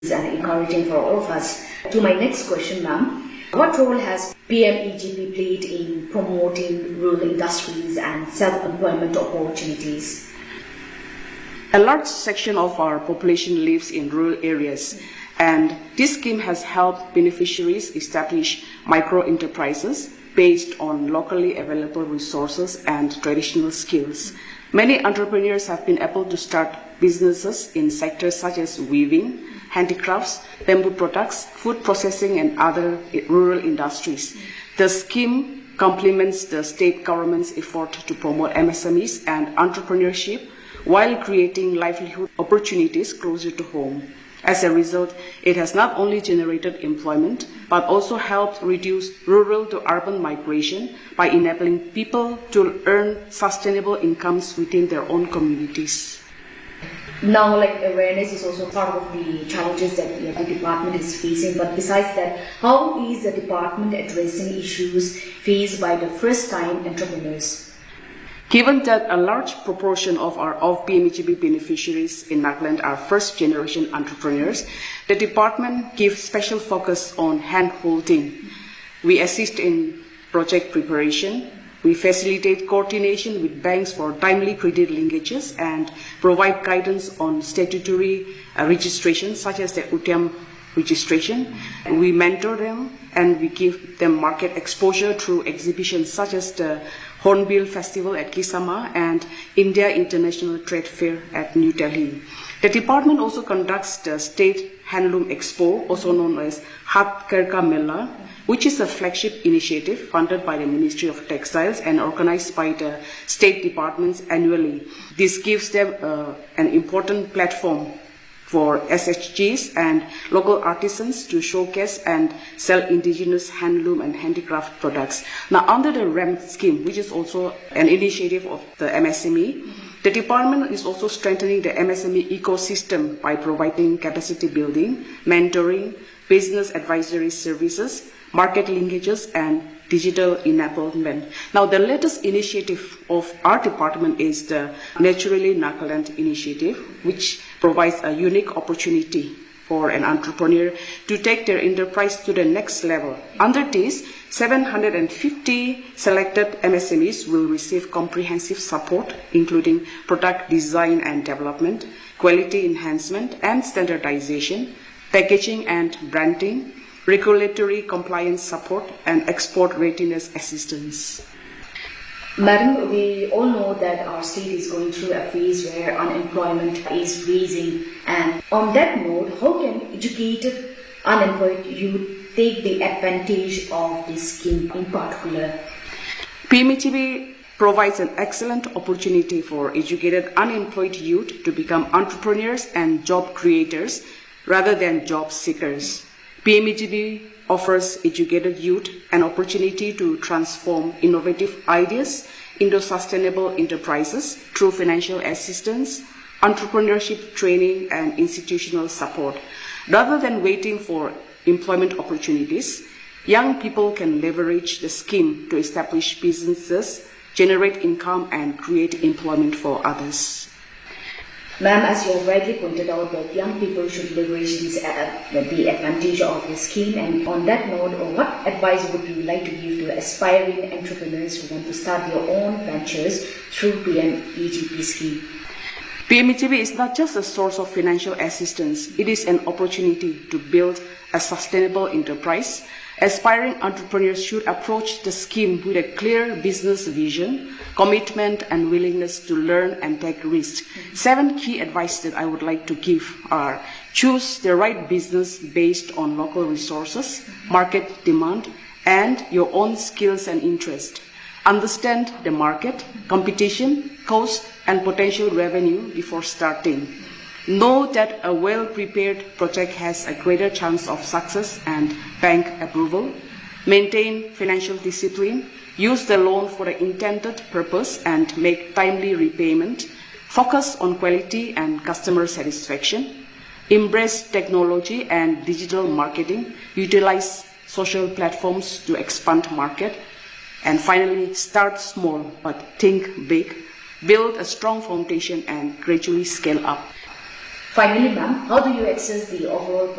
and encouraging for all of us. To my next question, ma'am. What role has PMEGP played in promoting rural industries and self-employment opportunities? A large section of our population lives in rural areas, and this scheme has helped beneficiaries establish micro-enterprises based on locally available resources and traditional skills. Many entrepreneurs have been able to start businesses in sectors such as weaving, handicrafts, bamboo products, food processing, and other rural industries. The scheme complements the state government's effort to promote MSMEs and entrepreneurship while creating livelihood opportunities closer to home. As a result, it has not only generated employment, but also helped reduce rural to urban migration by enabling people to earn sustainable incomes within their own communities. Now, awareness is also part of the challenges that the department is facing. But besides that, how is the department addressing issues faced by the first-time entrepreneurs? Given that a large proportion of PMEGP beneficiaries in Nagaland are first-generation entrepreneurs, the department gives special focus on hand-holding. We assist in project preparation. We facilitate coordination with banks for timely credit linkages and provide guidance on statutory registration, such as the UTM registration. We mentor them and we give them market exposure through exhibitions such as the Hornbill Festival at Kisama and India International Trade Fair at New Delhi. The department also conducts the State Handloom Expo, also known as Hatkarka Mela, which is a flagship initiative funded by the Ministry of Textiles and organized by the state departments annually. This gives them an important platform for SHGs and local artisans to showcase and sell indigenous handloom and handicraft products. Now, under the RAMP scheme, which is also an initiative of the MSME, the department is also strengthening the MSME ecosystem by providing capacity building, mentoring, business advisory services, market linkages, and digital enablement. Now, the latest initiative of our department is the Naturally Nagaland initiative, which provides a unique opportunity for an entrepreneur to take their enterprise to the next level. Under this, 750 selected MSMEs will receive comprehensive support, including product design and development, quality enhancement and standardization, packaging and branding, regulatory compliance support, and export readiness assistance. Madam, we all know that our state is going through a phase where unemployment is rising. And on that note, how can educated unemployed youth take the advantage of this scheme in particular? PMEGP provides an excellent opportunity for educated unemployed youth to become entrepreneurs and job creators rather than job seekers. PMEGP offers educated youth an opportunity to transform innovative ideas into sustainable enterprises through financial assistance, entrepreneurship training, and institutional support. Rather than waiting for employment opportunities, young people can leverage the scheme to establish businesses, generate income, and create employment for others. Ma'am, as you already pointed out, that young people should leverage the advantage of the scheme. And on that note, what advice would you like to give to aspiring entrepreneurs who want to start their own ventures through PMEGP scheme? PMEGP is not just a source of financial assistance, it is an opportunity to build a sustainable enterprise. Aspiring entrepreneurs should approach the scheme with a clear business vision, commitment, and willingness to learn and take risks. 7 key advice that I would like to give are: choose the right business based on local resources, market demand, and your own skills and interests. Understand the market, competition, cost, and potential revenue before starting. Know that a well-prepared project has a greater chance of success and bank approval. Maintain financial discipline. Use the loan for the intended purpose and make timely repayment. Focus on quality and customer satisfaction. Embrace technology and digital marketing. Utilize social platforms to expand market. And finally, start small but think big. Build a strong foundation and gradually scale up. Finally, ma'am, how do you assess the overall